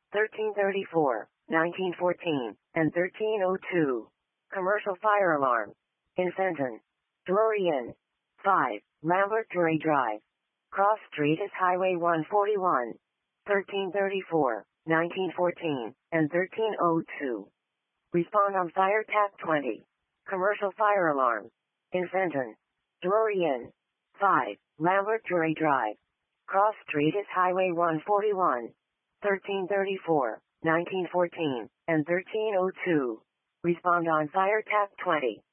1334, 1914, and 1302. Commercial fire alarm. In Fenton. Drury Inn. 5, Lambert Drury Drive. Cross Street is Highway 141. 1334, 1914, and 1302. Respond on fire tap 20. Commercial fire alarm. In Fenton. Drury Inn. 5, Lambert Drury Drive. Cross Street is Highway 141. 1334, 1914, and 1302. Respond on fire tap 20.